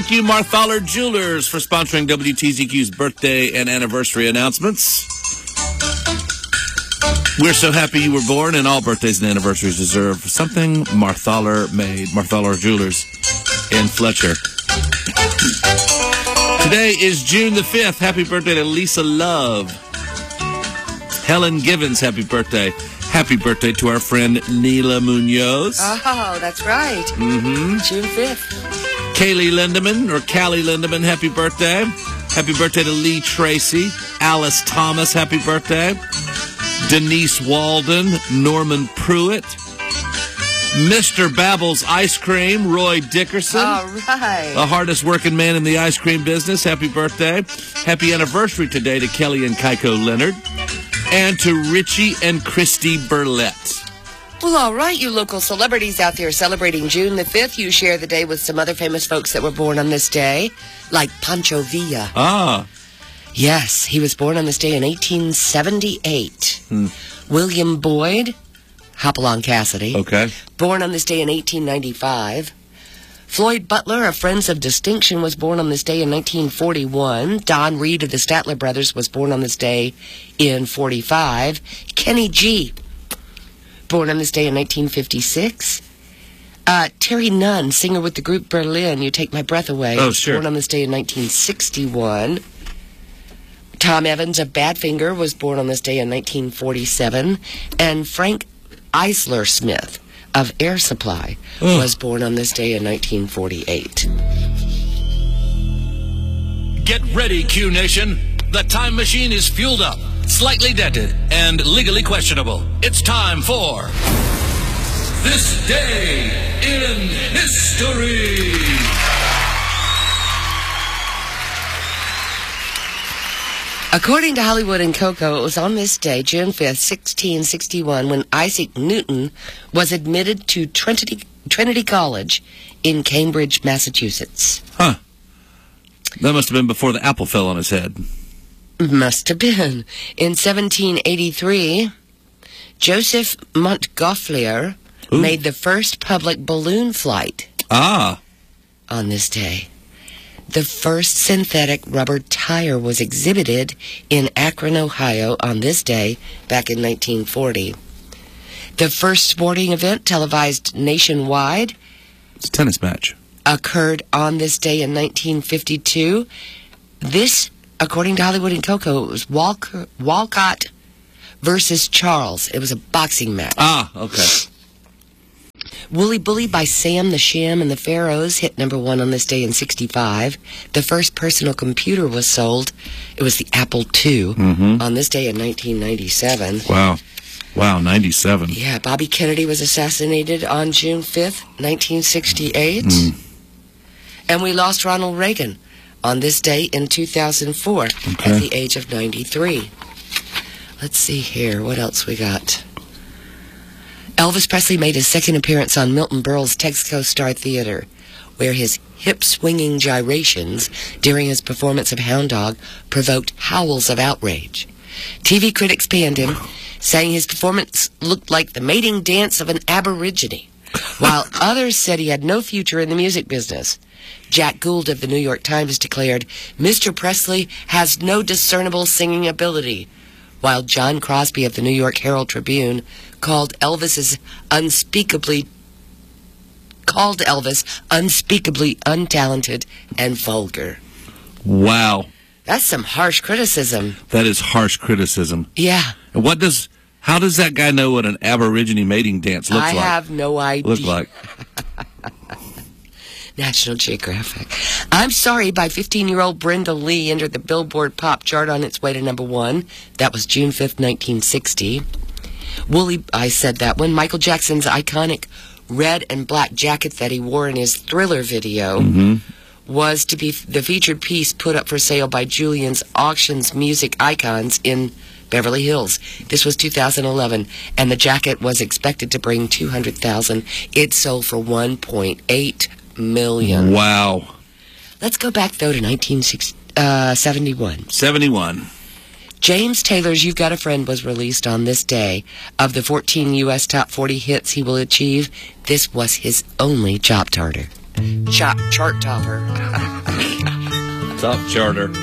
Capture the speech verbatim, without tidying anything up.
Thank you, Marthaler Jewelers, for sponsoring W T Z Q's birthday and anniversary announcements. We're so happy you were born, and all birthdays and anniversaries deserve something Marthaler made. Marthaler Jewelers in Fletcher. Today is June the fifth. Happy birthday to Lisa Love. Helen Givens, happy birthday. Happy birthday to our friend Neela Munoz. Oh, that's right. Mm-hmm. June fifth. Kaylee Lindemann, or Callie Lindemann, happy birthday. Happy birthday to Lee Tracy. Alice Thomas, happy birthday. Denise Walden, Norman Pruitt. Mister Babble's Ice Cream, Roy Dickerson. All right. The hardest working man in the ice cream business, happy birthday. Happy anniversary today to Kelly and Kaiko Leonard. And to Richie and Christy Burlett. Well, all right, you local celebrities out there celebrating June the fifth, you share the day with some other famous folks that were born on this day, like Pancho Villa. Ah. Yes, he was born on this day in eighteen seventy-eight. Hmm. William Boyd, Hopalong Cassidy. Okay. Born on this day in eighteen ninety-five. Floyd Butler of Friends of Distinction was born on this day in nineteen forty-one. Don Reed of the Statler Brothers was born on this day in forty-five. Kenny G, born on this day in nineteen fifty-six. Uh, Terry Nunn, singer with the group Berlin, You Take My Breath Away, oh, was sure. born on this day in nineteen sixty-one. Tom Evans of Badfinger was born on this day in nineteen forty-seven. And Frank Eisler Smith of Air Supply Ugh. was born on this day in nineteen forty-eight. Get ready, Q Nation. The time machine is fueled up, slightly dented, and legally questionable. It's time for This Day in History. According to Hollywood and Coco, it was on this day, June fifth, sixteen sixty-one, when Isaac Newton was admitted to Trinity, Trinity College in Cambridge, Massachusetts. Huh. That must have been before the apple fell on his head. Must have been. In seventeen eighty-three, Joseph Montgolfier Ooh. made the first public balloon flight Ah. on this day. The first synthetic rubber tire was exhibited in Akron, Ohio on this day back in nineteen forty. The first sporting event televised nationwide It's a tennis match. occurred on this day in nineteen fifty-two. This, according to Hollywood and Coco, it was Walker, Walcott versus Charles. It was a boxing match. Ah, okay. Wooly Bully by Sam the Sham and the Pharaohs hit number one on this day in sixty-five. The first personal computer was sold. It was the Apple two Mm-hmm. on this day in nineteen ninety-seven. Wow. Wow, ninety-seven. Yeah, Bobby Kennedy was assassinated on June fifth, nineteen sixty-eight. Mm. And we lost Ronald Reagan on this day in two thousand four Okay. at the age of ninety-three. Let's see here. What else we got? Elvis Presley made his second appearance on Milton Berle's Texaco Star Theater, where his hip-swinging gyrations during his performance of Hound Dog provoked howls of outrage. T V critics panned him, saying his performance looked like the mating dance of an aborigine, while others said he had no future in the music business. Jack Gould of the New York Times declared, Mister Presley has no discernible singing ability, while John Crosby of the New York Herald Tribune called Elvis's unspeakably called Elvis unspeakably untalented and vulgar. Wow. That's some harsh criticism. That is harsh criticism. Yeah. And what does, how does that guy know what an aborigine mating dance looks I like? have no idea. Look like. National Geographic. I'm Sorry by fifteen-year-old Brenda Lee entered the Billboard Pop Chart on its way to number one. That was June fifth, nineteen sixty. Wooly, I said that one. Michael Jackson's iconic red and black jacket that he wore in his Thriller video Mm-hmm. was to be the featured piece put up for sale by Julian's Auctions Music Icons in Beverly Hills. This was two thousand eleven, and the jacket was expected to bring two hundred thousand dollars. It sold for one point eight million dollars. Wow. Let's go back, though, to nineteen seventy-one. seventy-one. James Taylor's You've Got a Friend was released on this day. Of the fourteen U S top forty hits he will achieve, this was his only chop charter. chart, chart topper. Top charter.